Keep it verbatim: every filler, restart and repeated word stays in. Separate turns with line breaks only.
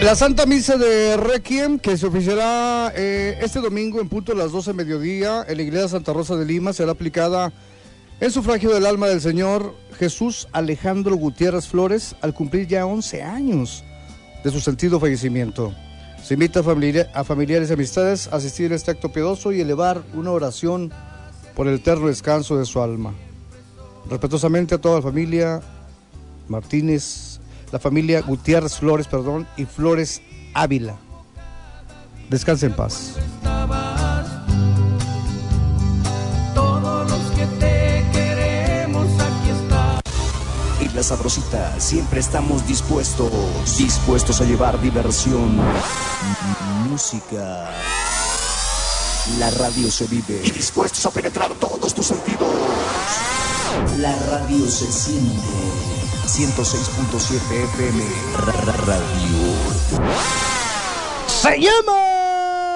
La Santa Misa de Requiem, que se oficiará eh, este domingo en punto a las doce de mediodía en la Iglesia Santa Rosa de Lima, será aplicada en sufragio del alma del Señor Jesús Alejandro Gutiérrez Flores, al cumplir ya once años de su sentido fallecimiento. Se invita a, familia, a familiares y amistades a asistir a este acto piadoso y elevar una oración por el eterno descanso de su alma. Respetuosamente a toda la familia Martínez, la familia Gutiérrez Flores, perdón, y Flores Ávila. Descanse en paz.
Todos los que te queremos, aquí está.
En La Sabrosita siempre estamos dispuestos, dispuestos a llevar diversión, música. La radio se vive y dispuestos a penetrar todos tus sentidos. La radio se siente. ciento seis punto siete F M Radio.
Se llama